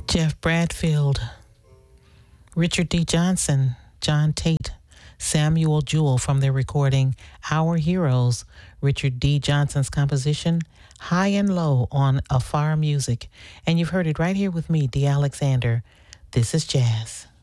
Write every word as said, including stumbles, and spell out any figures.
Jeff Bradfield, Richard D. Johnson, John Tate, Samuel Jewell from their recording Our Heroes, Richard D. Johnson's composition High and Low on Afar Music. And you've heard it right here with me, Dee Alexander. This is jazz.